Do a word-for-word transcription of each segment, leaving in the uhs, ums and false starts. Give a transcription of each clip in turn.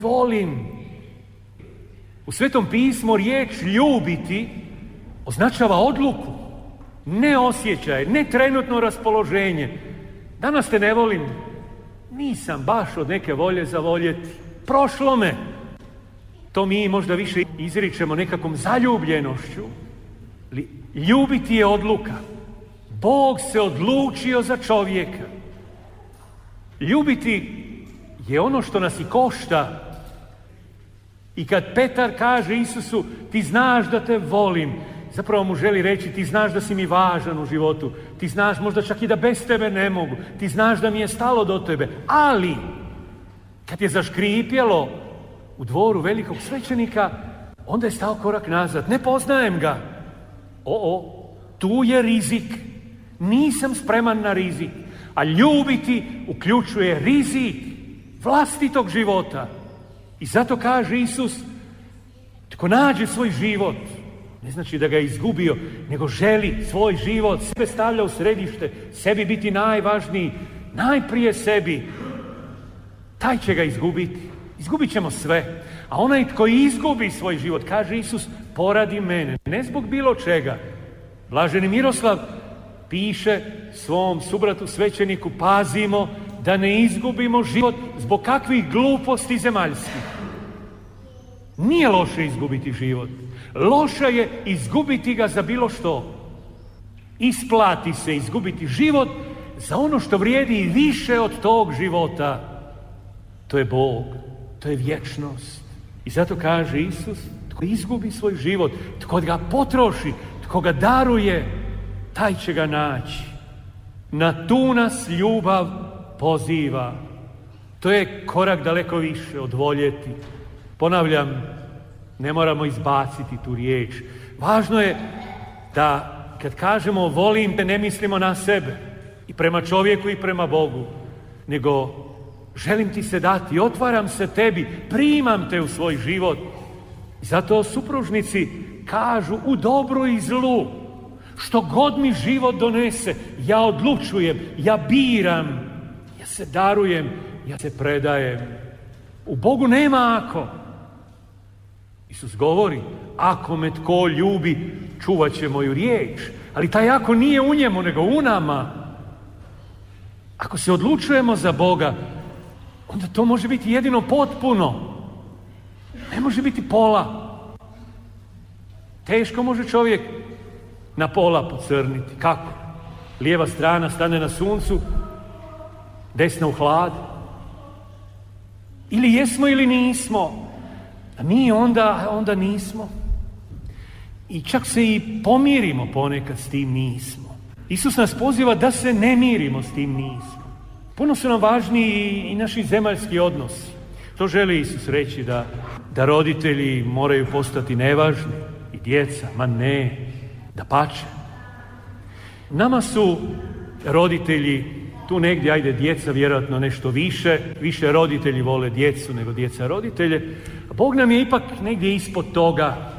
volim. U Svetom pismu riječ ljubiti označava odluku, ne osjećaj, ne trenutno raspoloženje. Danas te ne volim, nisam baš od neke volje za voljeti. Prošlo me. To mi možda više izričemo nekakvom zaljubljenošću. Ljubiti je odluka. Bog se odlučio za čovjeka. Ljubiti je ono što nas i košta. I kad Petar kaže Isusu, ti znaš da te volim, zapravo mu želi reći, ti znaš da si mi važan u životu, ti znaš možda čak i da bez tebe ne mogu, ti znaš da mi je stalo do tebe, ali kad je zaškripjelo u dvoru velikog svećenika, onda je stao korak nazad. Ne poznajem ga. O, o, tu je rizik. Nisam spreman na rizik. A ljubiti uključuje rizik vlastitog života. I zato kaže Isus, tko nađe svoj život, ne znači da ga je izgubio, nego želi svoj život, sebe stavlja u središte, sebi biti najvažniji, najprije sebi, taj će ga izgubiti. Izgubit ćemo sve. A onaj tko izgubi svoj život, kaže Isus, poradi mene. Ne zbog bilo čega. Blaženi Miroslav piše svom subratu svećeniku, pazimo da ne izgubimo život zbog kakvih gluposti zemaljskih. Nije loše izgubiti život. Loše je izgubiti ga za bilo što. Isplati se izgubiti život za ono što vrijedi i više od tog života. To je Bog. To je vječnost. I zato kaže Isus, tko izgubi svoj život, tko ga potroši, tko ga daruje, taj će ga naći. Na tu nas ljubav poziva. To je korak daleko više od voljeti. Ponavljam, ne moramo izbaciti tu riječ. Važno je da kad kažemo volim te, ne mislimo na sebe i prema čovjeku i prema Bogu, nego želim ti se dati, otvaram se tebi, primam te u svoj život. I zato supružnici kažu u dobru i zlu, što god mi život donese, ja odlučujem, ja biram, ja se darujem, ja se predajem. U Bogu nema ako. Isus govori, ako me tko ljubi, čuvat će moju riječ. Ali taj ako nije u njemu, nego u nama. Ako se odlučujemo za Boga, onda to može biti jedino potpuno. Ne može biti pola. Teško može čovjek na pola pocrniti. Kako? Lijeva strana stane na suncu, desna u hlad. Ili jesmo ili nismo. A mi onda, onda nismo. I čak se i pomirimo ponekad s tim nismo. Isus nas poziva da se ne mirimo s tim nismo. Puno su nam važniji i naši zemaljski odnosi. To želi Isus reći, da, da roditelji moraju postati nevažni i djeca, ma ne, da pače. Nama su roditelji, tu negdje, ajde, djeca vjerojatno nešto više, više roditelji vole djecu nego djeca roditelje, a Bog nam je ipak negdje ispod toga.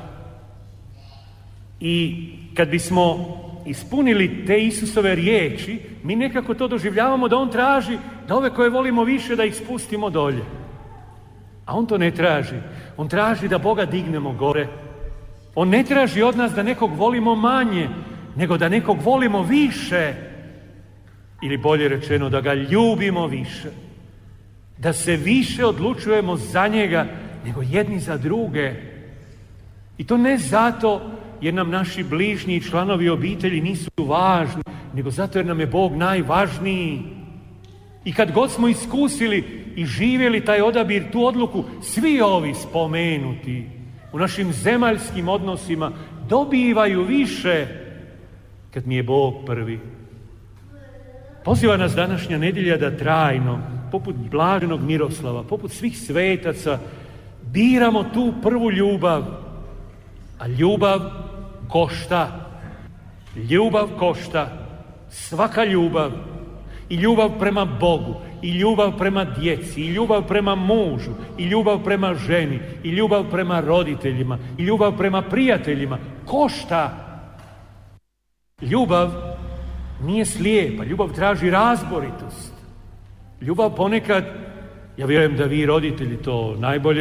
I kad bismo ispunili te Isusove riječi, mi nekako to doživljavamo da on traži da ove koje volimo više da ih spustimo dolje. A on to ne traži. On traži da Boga dignemo gore. On ne traži od nas da nekog volimo manje, nego da nekog volimo više. Ili bolje rečeno, da ga ljubimo više. Da se više odlučujemo za njega nego jedni za druge. I to ne zato jer nam naši bližnji članovi obitelji nisu važni, nego zato jer nam je Bog najvažniji. I kad god smo iskusili i živjeli taj odabir, tu odluku, svi ovi spomenuti u našim zemaljskim odnosima dobivaju više kad mi je Bog prvi. Poziva nas današnja nedjelja da trajno, poput blaženog Miroslava, poput svih svetaca, biramo tu prvu ljubav. A ljubav košta. Ljubav košta. Svaka ljubav. I ljubav prema Bogu. I ljubav prema djeci. I ljubav prema mužu. I ljubav prema ženi. I ljubav prema roditeljima. I ljubav prema prijateljima. Košta. Ljubav nije slijepa. Ljubav traži razboritost. Ljubav ponekad, Ja vjerujem da vi roditelji to najbolje